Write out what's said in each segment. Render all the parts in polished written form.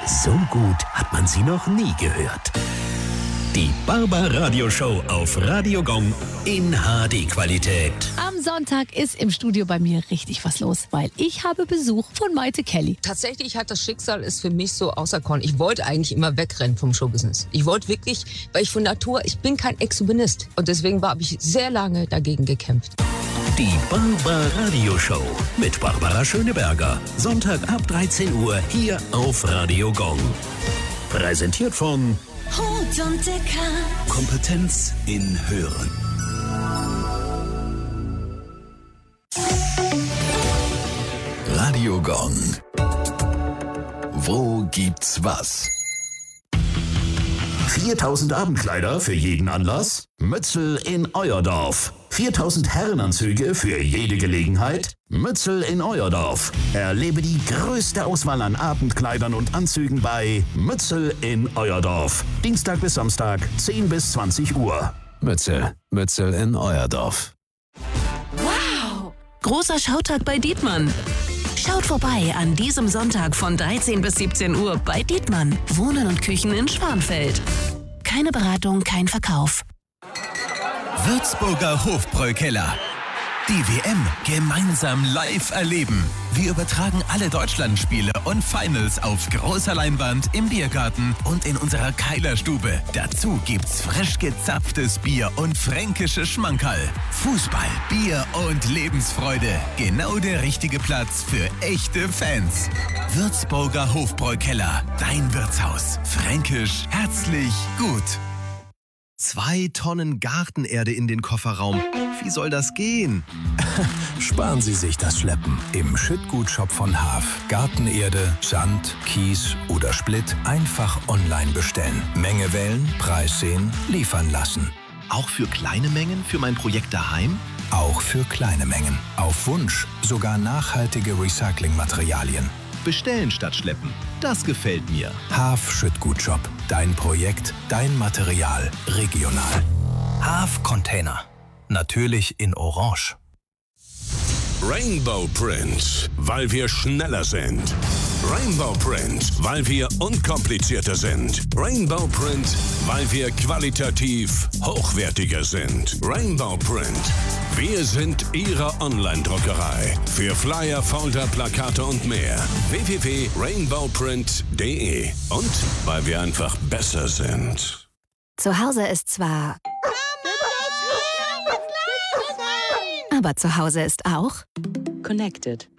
So gut hat man sie noch nie gehört. Die Barbaradio-Show auf Radio Gong in HD-Qualität. Am Sonntag ist im Studio bei mir richtig was los, weil ich habe Besuch von Maite Kelly. Tatsächlich hat das Schicksal es für mich so auserkoren. Ich wollte eigentlich immer wegrennen vom Showbusiness. Ich wollte wirklich, weil ich von Natur, ich bin kein Exhibitionist. Und deswegen habe ich sehr lange dagegen gekämpft. Die Barbaradio-Show mit Barbara Schöneberger. Sonntag ab 13 Uhr hier auf Radio Gong. Präsentiert von Hut und Dicker. Kompetenz in Hören. Radio Gong. Wo gibt's was? 4000 Abendkleider für jeden Anlass? Mützel in euer Dorf. 4000 Herrenanzüge für jede Gelegenheit? Mützel in euer Dorf. Erlebe die größte Auswahl an Abendkleidern und Anzügen bei Mützel in euer Dorf. Dienstag bis Samstag, 10 bis 20 Uhr. Mützel in euer Dorf. Wow! Großer Schautag bei Dietmann. Schaut vorbei an diesem Sonntag von 13 bis 17 Uhr bei Dietmann. Wohnen und Küchen in Schwanfeld. Keine Beratung, kein Verkauf. Würzburger Hofbräukeller. Die WM gemeinsam live erleben. Wir übertragen alle Deutschlandspiele und Finals auf großer Leinwand im Biergarten und in unserer Keilerstube. Dazu gibt's frisch gezapftes Bier und fränkische Schmankerl. Fußball, Bier und Lebensfreude. Genau der richtige Platz für echte Fans. Würzburger Hofbräukeller. Dein Wirtshaus. Fränkisch, herzlich, gut. 2 Tonnen Gartenerde in den Kofferraum. Wie soll das gehen? Sparen Sie sich das Schleppen. Im Schüttgutshop von Haaf. Gartenerde, Sand, Kies oder Splitt einfach online bestellen. Menge wählen, Preis sehen, liefern lassen. Auch für kleine Mengen für mein Projekt daheim? Auch für kleine Mengen. Auf Wunsch sogar nachhaltige Recyclingmaterialien. Bestellen statt schleppen. Das gefällt mir. Haaf Schüttgutshop. Dein Projekt, dein Material. Regional. Haaf Container. Natürlich in Orange. Rainbow Print, weil wir schneller sind. Rainbow Print, weil wir unkomplizierter sind. Rainbow Print, weil wir qualitativ hochwertiger sind. Rainbow Print. Wir sind Ihre Online-Druckerei. Für Flyer, Folder, Plakate und mehr. www.rainbowprint.de. Und weil wir einfach besser sind. Zu Hause ist zwar... Aber zu Hause ist auch... Connected.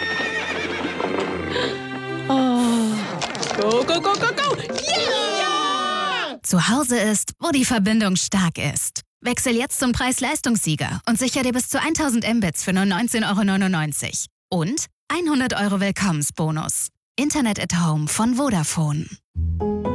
Oh. Go, go, go, go, go! Yeah! Zu Hause ist, wo die Verbindung stark ist. Wechsel jetzt zum Preis-Leistungssieger und sicher dir bis zu 1000 Mbits für nur 19,99 € und 100 € Willkommensbonus. Internet at Home von Vodafone.